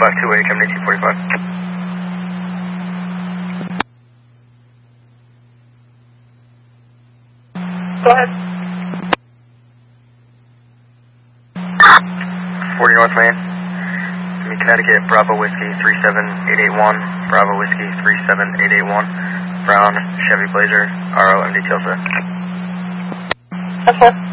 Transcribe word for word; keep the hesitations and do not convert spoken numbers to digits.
five two eight, coming to two forty-five. Go ahead. forty North Main. Give me Connecticut, Bravo Whiskey three seven eight eight one, Bravo Whiskey three seven eight eight one, Brown Chevy Blazer, R O M D Tulsa. That's fine.